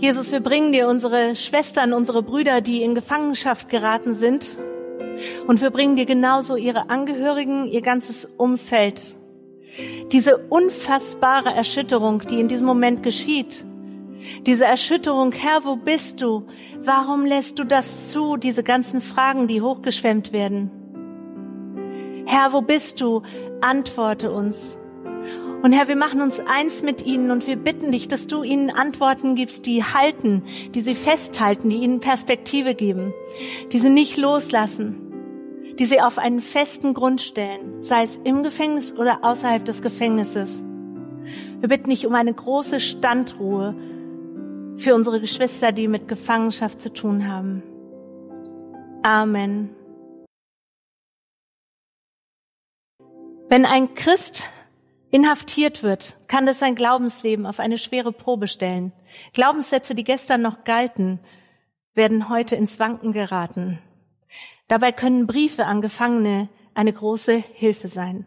Jesus, wir bringen dir unsere Schwestern, unsere Brüder, die in Gefangenschaft geraten sind. Und wir bringen dir genauso ihre Angehörigen, ihr ganzes Umfeld. Diese unfassbare Erschütterung, die in diesem Moment geschieht. Diese Erschütterung, Herr, wo bist du? Warum lässt du das zu? Diese ganzen Fragen, die hochgeschwemmt werden. Herr, wo bist du? Antworte uns. Und Herr, wir machen uns eins mit ihnen und wir bitten dich, dass du ihnen Antworten gibst, die halten, die sie festhalten, die ihnen Perspektive geben, die sie nicht loslassen, die sie auf einen festen Grund stellen, sei es im Gefängnis oder außerhalb des Gefängnisses. Wir bitten dich um eine große Standruhe für unsere Geschwister, die mit Gefangenschaft zu tun haben. Amen. Wenn ein Christ inhaftiert wird, kann das sein Glaubensleben auf eine schwere Probe stellen. Glaubenssätze, die gestern noch galten, werden heute ins Wanken geraten. Dabei können Briefe an Gefangene eine große Hilfe sein.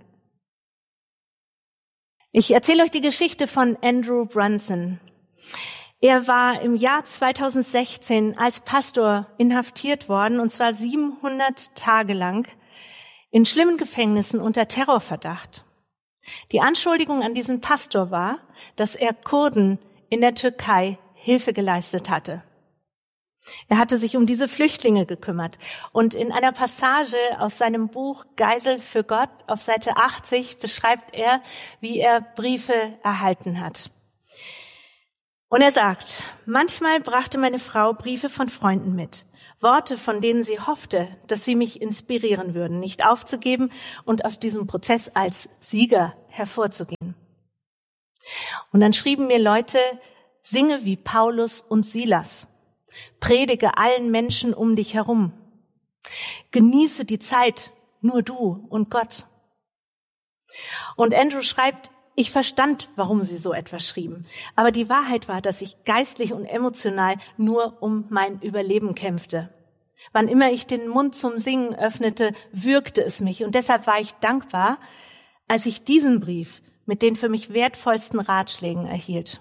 Ich erzähle euch die Geschichte von Andrew Brunson. Er war im Jahr 2016 als Pastor inhaftiert worden, und zwar 700 Tage lang in schlimmen Gefängnissen unter Terrorverdacht. Die Anschuldigung an diesen Pastor war, dass er Kurden in der Türkei Hilfe geleistet hatte. Er hatte sich um diese Flüchtlinge gekümmert. Und in einer Passage aus seinem Buch Geisel für Gott auf Seite 80 beschreibt er, wie er Briefe erhalten hat. Und er sagt, manchmal brachte meine Frau Briefe von Freunden mit. Worte, von denen sie hoffte, dass sie mich inspirieren würden, nicht aufzugeben und aus diesem Prozess als Sieger hervorzugehen. Und dann schrieben mir Leute, singe wie Paulus und Silas, predige allen Menschen um dich herum, genieße die Zeit, nur du und Gott. Und Andrew schreibt, ich verstand, warum sie so etwas schrieben. Aber die Wahrheit war, dass ich geistlich und emotional nur um mein Überleben kämpfte. Wann immer ich den Mund zum Singen öffnete, würgte es mich. Und deshalb war ich dankbar, als ich diesen Brief mit den für mich wertvollsten Ratschlägen erhielt.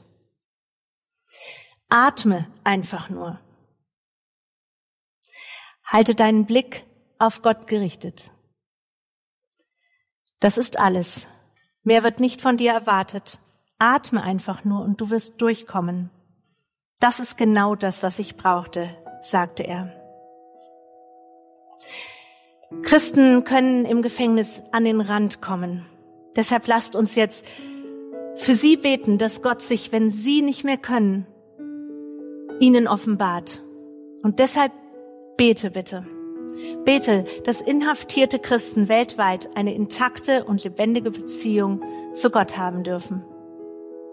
Atme einfach nur. Halte deinen Blick auf Gott gerichtet. Das ist alles. Mehr wird nicht von dir erwartet. Atme einfach nur und du wirst durchkommen. Das ist genau das, was ich brauchte, sagte er. Christen können im Gefängnis an den Rand kommen. Deshalb lasst uns jetzt für sie beten, dass Gott sich, wenn sie nicht mehr können, ihnen offenbart. Und deshalb bete bitte. Bete, dass inhaftierte Christen weltweit eine intakte und lebendige Beziehung zu Gott haben dürfen.